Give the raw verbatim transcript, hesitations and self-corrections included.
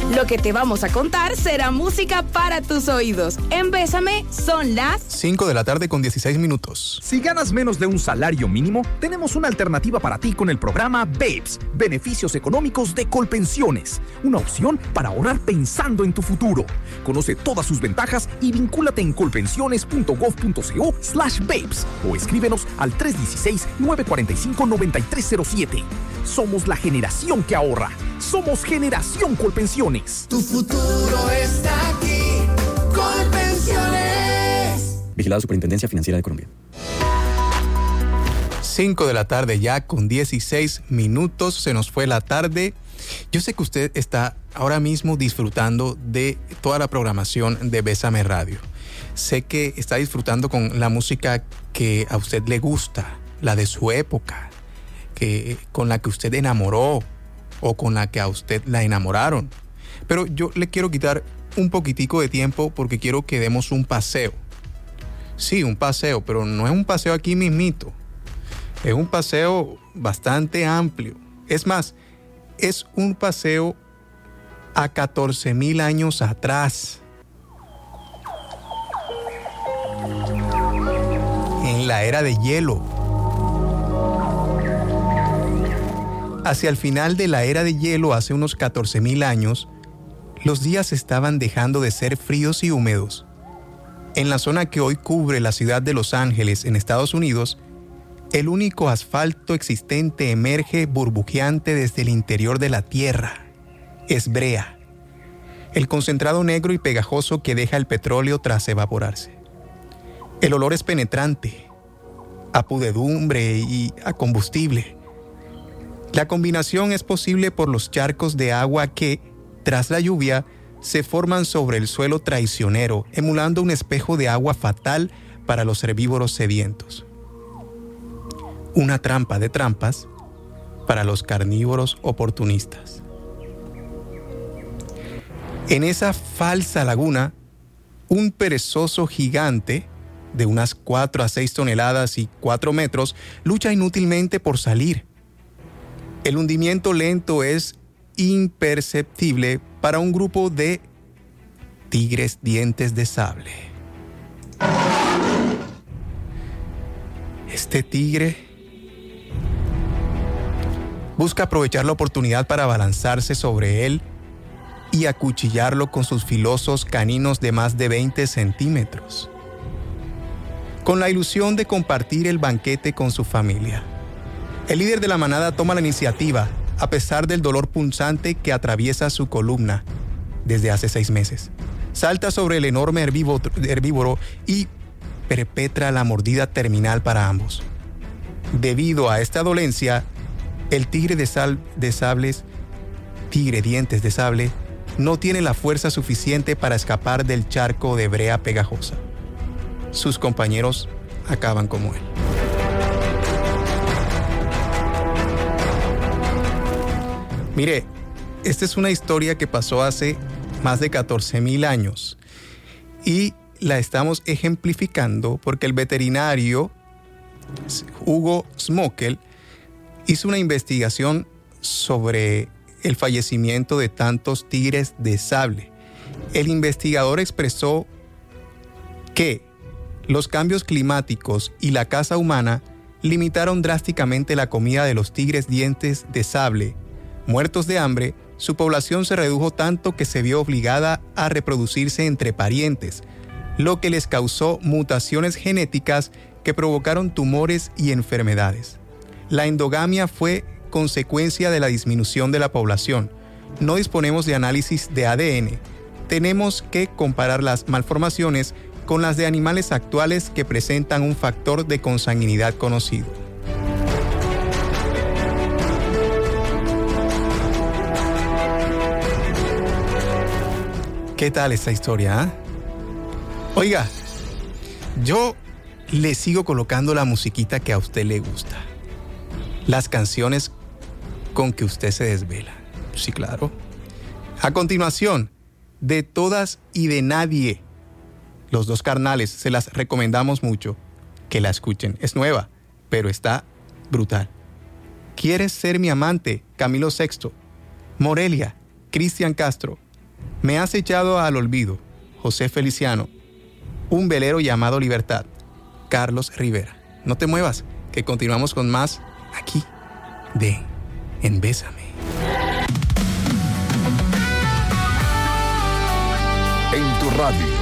Lo que te vamos a contar será música para tus oídos. En Bésame son las cinco de la tarde con dieciséis minutos. Si ganas menos de un salario mínimo, tenemos una alternativa para ti con el programa Babes, Beneficios Económicos de Colpensiones. Una opción para ahorrar pensando en tu futuro. Conoce todas sus ventajas y vincúlate en colpensiones.gov.co slash babes o escríbenos al tres uno seis, nueve cuatro cinco, nueve tres cero siete. Somos la generación que ahorra. Somos Generación Colpensiones. Tu futuro está aquí. Colpensiones. Vigilado Superintendencia Financiera de Colombia. cinco de la tarde ya con dieciséis minutos. Se nos fue la tarde. Yo sé que usted está ahora mismo disfrutando de toda la programación de Bésame Radio. Sé que está disfrutando con la música que a usted le gusta, la de su época, que, con la que usted enamoró o con la que a usted la enamoraron. Pero yo le quiero quitar un poquitico de tiempo porque quiero que demos un paseo. Sí, un paseo, pero no es un paseo aquí mismito. Es un paseo bastante amplio. Es más, es un paseo a catorce mil años atrás. En la era de hielo. Hacia el final de la era de hielo, hace unos catorce mil años, los días estaban dejando de ser fríos y húmedos. En la zona que hoy cubre la ciudad de Los Ángeles, en Estados Unidos, el único asfalto existente emerge burbujeante desde el interior de la tierra. Es brea, el concentrado negro y pegajoso que deja el petróleo tras evaporarse. El olor es penetrante, a pudredumbre y a combustible. La combinación es posible por los charcos de agua que, tras la lluvia, se forman sobre el suelo traicionero, emulando un espejo de agua fatal para los herbívoros sedientos. Una trampa de trampas para los carnívoros oportunistas. En esa falsa laguna, un perezoso gigante de unas cuatro a seis toneladas y cuatro metros lucha inútilmente por salir. El hundimiento lento es imperceptible para un grupo de tigres dientes de sable. Este tigre busca aprovechar la oportunidad para abalanzarse sobre él y acuchillarlo con sus filosos caninos de más de veinte centímetros, con la ilusión de compartir el banquete con su familia. El líder de la manada toma la iniciativa, a pesar del dolor punzante que atraviesa su columna desde hace seis meses. Salta sobre el enorme herbívoro, herbívoro y perpetra la mordida terminal para ambos. Debido a esta dolencia, el tigre de, sal, de sables, tigre dientes de sable, no tiene la fuerza suficiente para escapar del charco de brea pegajosa. Sus compañeros acaban como él. Mire, esta es una historia que pasó hace más de catorce mil años y la estamos ejemplificando porque el veterinario Hugo Smokell hizo una investigación sobre el fallecimiento de tantos tigres de sable. El investigador expresó que los cambios climáticos y la caza humana limitaron drásticamente la comida de los tigres dientes de sable. Muertos de hambre, su población se redujo tanto que se vio obligada a reproducirse entre parientes, lo que les causó mutaciones genéticas que provocaron tumores y enfermedades. La endogamia fue consecuencia de la disminución de la población. No disponemos de análisis de A D N. Tenemos que comparar las malformaciones con las de animales actuales que presentan un factor de consanguinidad conocido. ¿Qué tal esta historia? ¿eh? Oiga, yo le sigo colocando la musiquita que a usted le gusta. Las canciones con que usted se desvela. Sí, claro. A continuación, De Todas y de Nadie. Los Dos Carnales, se las recomendamos mucho. Que la escuchen. Es nueva, pero está brutal. ¿Quieres ser mi amante? Camilo Sexto. Morelia, Cristian Castro. Me has echado al olvido, José Feliciano. Un velero llamado Libertad, Carlos Rivera. No te muevas, que continuamos con más aquí de En Bésame. En tu radio.